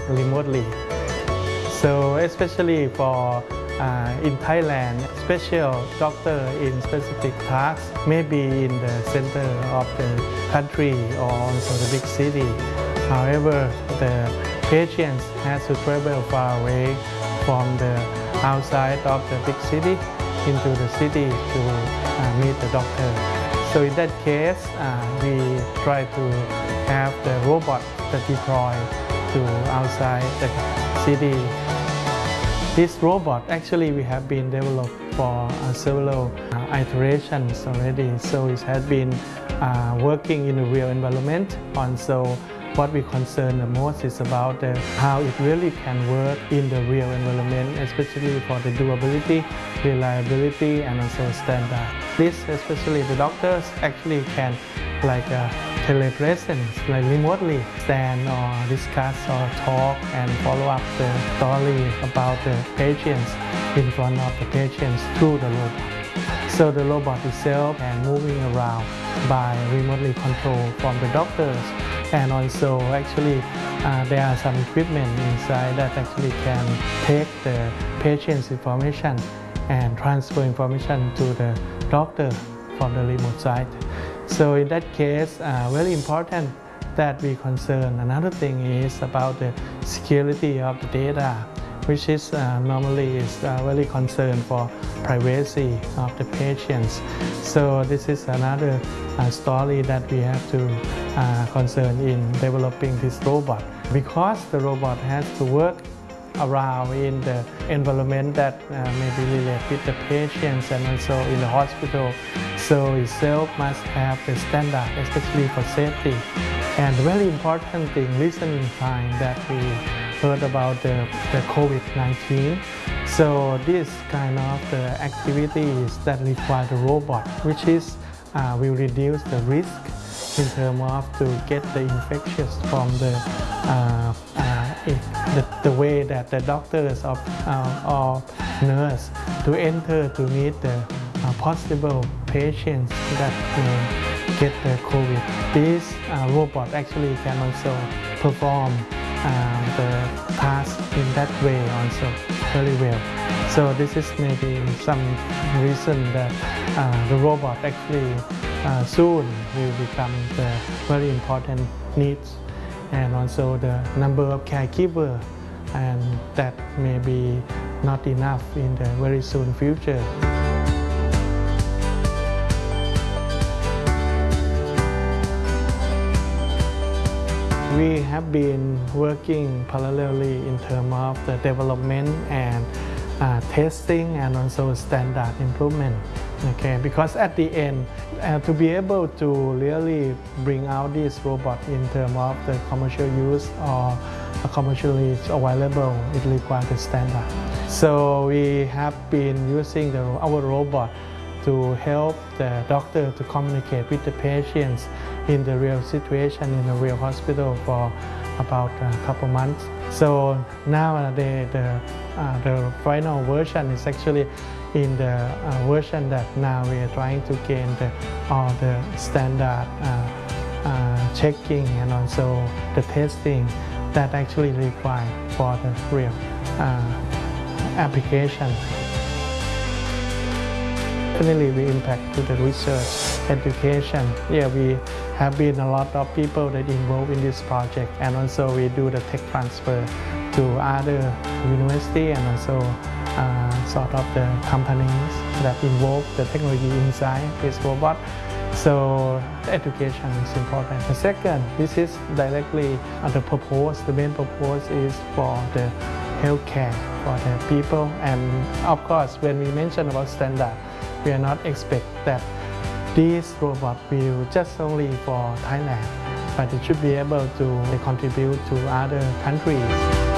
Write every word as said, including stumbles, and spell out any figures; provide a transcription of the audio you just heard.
remotely. So especially for uh, in Thailand, special doctor in specific tasks may be in the center of the country or also the big city. However, the patients has to travel far away from the outside of the big city into the city to uh, meet the doctor. So in that case, uh, we try to have the robot that deploy to outside the city. This robot actually we have been developed for uh, several uh, iterations already. So it has been uh, working in a real environment. Also, what we concern the most is about the, how it really can work in the real environment, especially for the durability, reliability, and also standard. This, especially the doctors, actually can like a telepresence, like remotely stand or discuss or talk and follow up the story about the patients in front of the patients through the robot. So the robot itself and moving around by remotely controlled from the doctors. And also actually uh, there are some equipment inside that actually can take the patient's information and transfer information to the doctor from the remote side. So in that case, uh, very important that we concern. Another thing is about the security of the data, which is uh, normally is uh, very concerned for privacy of the patients. So this is another uh, story that we have to uh, concern in developing this robot. Because the robot has to work around in the environment that uh, may be related with the patients and also in the hospital. So itself must have the standard, especially for safety. And the very important thing, recent time that we heard about the, the COVID nineteen. So this kind of the activities that require the robot, which is uh, will reduce the risk in terms of to get the infectious from the uh, uh, the, the way that the doctors of, uh, or nurse to enter to meet the uh, possible patients that uh, get the COVID. This uh, robot actually can also perform uh, the task in that way also very well. So this is maybe some reason that uh, the robot actually uh, soon will become the very important needs, and also the number of caregivers, and that may be not enough in the very soon future. We have been working parallelly in terms of the development and uh, testing and also standard improvement. Okay, because at the end, uh, to be able to really bring out this robot in terms of the commercial use or commercially available, it requires the standard. So we have been using the, our robot to help the doctor to communicate with the patients in the real situation in the real hospital for about a couple months. So now the, the, uh, the final version is actually in the uh, version that now we are trying to gain the, all the standard uh, uh, checking and also the testing that actually required for the real uh, application. Definitely we impact to the research, education. Yeah, we have been a lot of people that involved in this project, and also we do the tech transfer to other university and also uh, sort of the companies that involve the technology inside this robot. So education is important. The second, this is directly uh, the purpose, the main purpose is for the healthcare for the people. And of course, when we mention about standard, we are not expect that this robot will just only for Thailand, but it should be able to contribute to other countries.